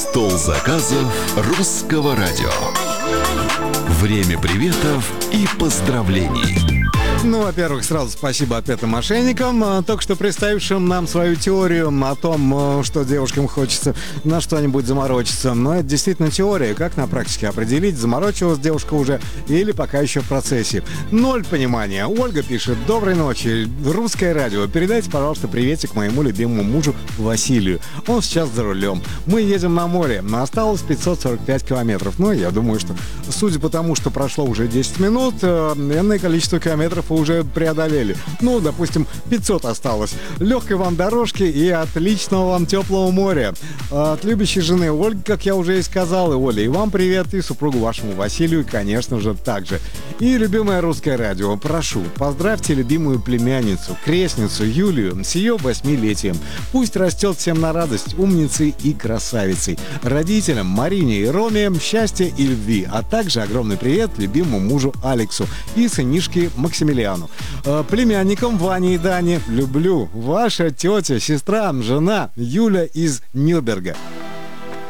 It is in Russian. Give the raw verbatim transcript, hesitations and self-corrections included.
Стол заказов Русского радио. Время приветов и поздравлений. Ну, во-первых, сразу спасибо опять мошенникам, только что представившим нам свою теорию о том, что девушкам хочется на что-нибудь заморочиться. Но это действительно теория. Как на практике определить, заморочилась девушка уже или пока еще в процессе? Ноль понимания. Ольга пишет: доброй ночи, Русское радио. Передайте, пожалуйста, приветик моему любимому мужу Василию. Он сейчас за рулем. Мы едем на море. Осталось пятьсот сорок пять километров. Ну, я думаю, что, судя по тому, что прошло уже десять минут, энное количество километров уже преодолели. Ну, допустим, пятьсот осталось. Легкой вам дорожки и отличного вам теплого моря. От любящей жены Ольги, как я уже и сказал. И Оля, и вам привет, и супругу вашему Василию, конечно же, также. И любимое Русское радио, прошу, поздравьте любимую племянницу, крестницу Юлию с ее восьмилетием. Пусть растет всем на радость, умницей и красавицей. Родителям Марине и Роме счастья и любви, а также огромный привет любимому мужу Алексу и сынишке Максимилиану. Племянникам Ване и Дане. Люблю. Ваша тетя, сестра, жена Юля из Нюрнберга.